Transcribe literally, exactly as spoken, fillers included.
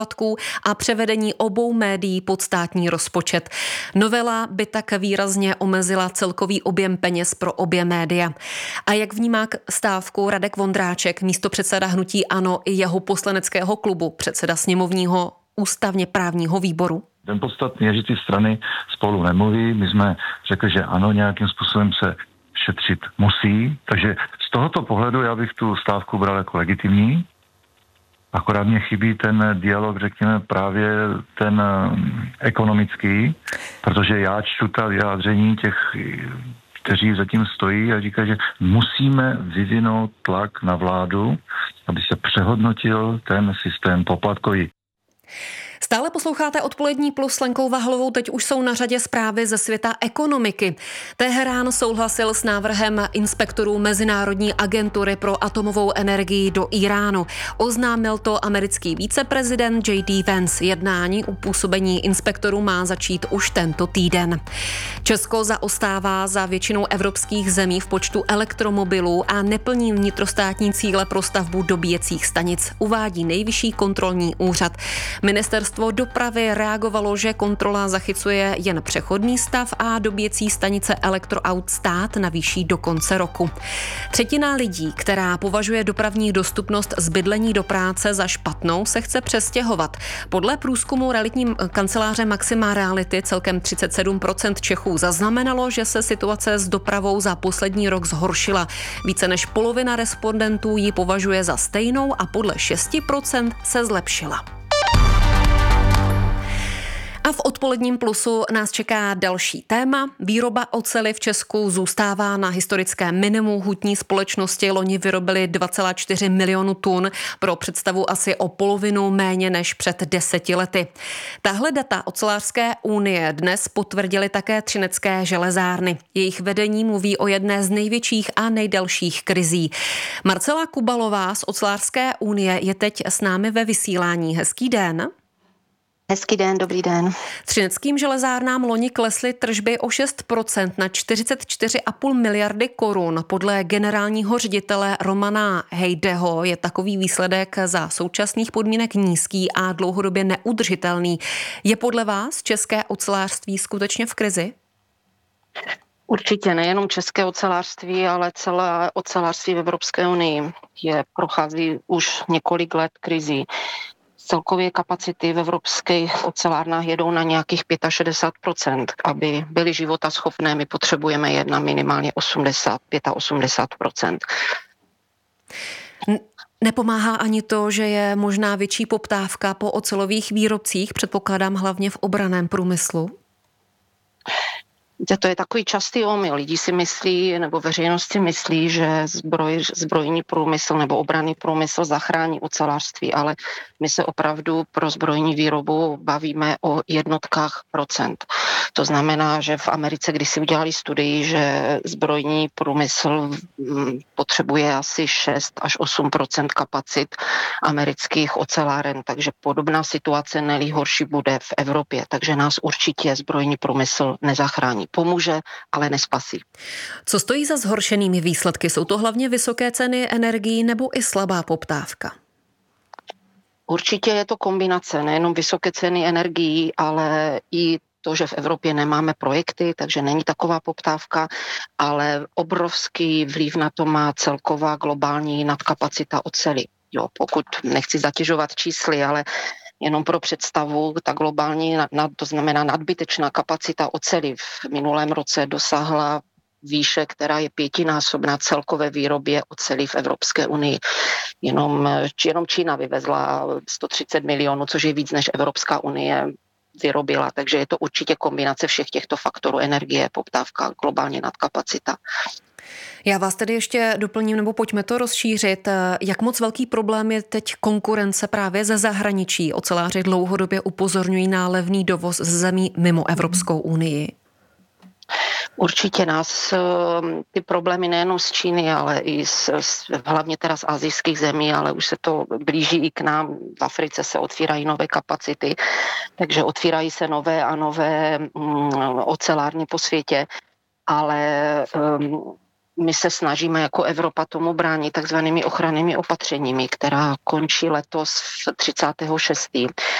a převedení obou médií pod státní rozpočet. Novela by tak výrazně omezila celkový objem peněz pro obě média. A jak vnímá stávku Radek Vondráček, místopředseda hnutí ANO i jeho poslaneckého klubu, předseda sněmovního ústavně právního výboru? Ten podstatný je, že ty strany spolu nemluví. My jsme řekli, že ano, nějakým způsobem se šetřit musí. Takže z tohoto pohledu já bych tu stávku bral jako legitimní. Akorát mě chybí ten dialog, řekněme, právě ten ekonomický, protože já čtu ta vyjádření těch, kteří zatím stojí a říkají, že musíme vyvinout tlak na vládu, aby se přehodnotil ten systém poplatkový. Stále posloucháte Odpolední plus s Lenkou Vahlovou, teď už jsou na řadě zprávy ze světa ekonomiky. Teherán souhlasil s návrhem inspektorů Mezinárodní agentury pro atomovou energii do Iránu. Oznámil to americký viceprezident J D Vance. Jednání u působení inspektorů má začít už tento týden. Česko zaostává za většinou evropských zemí v počtu elektromobilů a neplní vnitrostátní cíle pro stavbu dobíjecích stanic, uvádí Nejvyšší kontrolní úřad. Ministerstvo dopravy reagovalo, že kontrola zachycuje jen přechodný stav a dobíjecí stanice elektroaut stát navýší do konce roku. Třetina lidí, která považuje dopravní dostupnost z bydlení do práce za špatnou, se chce přestěhovat. Podle průzkumu realitní kanceláře Maxima Reality celkem třicet sedm procent Čechů zaznamenalo, že se situace s dopravou za poslední rok zhoršila. Více než polovina respondentů ji považuje za stejnou a podle šest procent se zlepšila. A v Odpoledním plusu nás čeká další téma. Výroba oceli v Česku zůstává na historickém minimu. Hutní společnosti loni vyrobily dva celá čtyři milionu tun, pro představu asi o polovinu méně než před deseti lety. Tahle data Ocelářské unie dnes potvrdily také třinecké železárny. Jejich vedení mluví o jedné z největších a nejdelších krizí. Marcela Kubalová z Ocelářské unie je teď s námi ve vysílání. Hezký den. Hezký den, dobrý den. Třineckým železárnám loni klesly tržby o šest procent na čtyřicet čtyři a půl miliardy korun. Podle generálního ředitele Romana Hejdeho je takový výsledek za současných podmínek nízký a dlouhodobě neudržitelný. Je podle vás české ocelářství skutečně v krizi? Určitě nejenom české ocelářství, ale celé ocelářství v Evropské unii je prochází už několik let krizí. Celkově kapacity v evropských ocelárnách jedou na nějakých šedesát pět procent. Aby byly životaschopné, my potřebujeme jet na minimálně osmdesát, osmdesát pět procent. Nepomáhá ani to, že je možná větší poptávka po ocelových výrobcích, předpokládám hlavně v obranném průmyslu? To je takový častý omyl. Lidi si myslí, nebo veřejnost si myslí, že zbroj, zbrojní průmysl nebo obranný průmysl zachrání ocelářství, ale my se opravdu pro zbrojní výrobu bavíme o jednotkách procent. To znamená, že v Americe, když si udělali studii, že zbrojní průmysl potřebuje asi šest až osm procent kapacit amerických oceláren, takže podobná situace nelí horší bude v Evropě, takže nás určitě zbrojní průmysl nezachrání. Pomůže, ale nespasí. Co stojí za zhoršenými výsledky? Jsou to hlavně vysoké ceny energií nebo i slabá poptávka? Určitě je to kombinace, nejenom vysoké ceny energií, ale i to, že v Evropě nemáme projekty, takže není taková poptávka, ale obrovský vliv na to má celková globální nadkapacita oceli. Jo, pokud nechci zatěžovat čísly, ale jenom pro představu, ta globální, to znamená nadbytečná kapacita oceli v minulém roce dosáhla výše, která je pětinásobná celkové výrobě oceli v Evropské unii. Jenom, jenom Čína vyvezla sto třicet milionů, což je víc, než Evropská unie vyrobila. Takže je to určitě kombinace všech těchto faktorů: energie, poptávka, globální nadkapacita. Já vás tedy ještě doplním, nebo pojďme to rozšířit. Jak moc velký problém je teď konkurence právě ze zahraničí? Oceláři dlouhodobě upozorňují na levný dovoz z zemí mimo Evropskou unii. Určitě nás ty problémy nejenom z Číny, ale i z, hlavně teda z asijských zemí, ale už se to blíží i k nám. V Africe se otvírají nové kapacity, takže otvírají se nové a nové mm, ocelárny po světě, ale um, my se snažíme jako Evropa tomu bránit takzvanými ochrannými opatřeními, která končí letos v třicátého šestého